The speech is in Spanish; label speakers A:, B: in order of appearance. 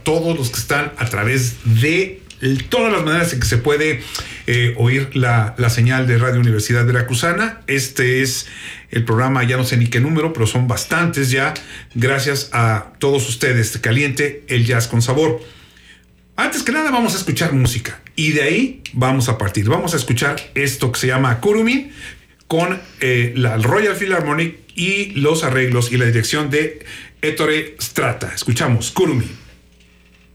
A: todos los que están a través de todas las maneras en que se puede oír la señal de Radio Universidad Veracruzana. Este es el programa, ya no sé ni qué número, pero son bastantes ya. Gracias a todos ustedes. Caliente el jazz con sabor. Antes que nada vamos a escuchar música y de ahí vamos a partir. Vamos a escuchar esto que se llama Kurumin con la Royal Philharmonic y los arreglos y la dirección de Ettore Strata. Escuchamos Kurumin.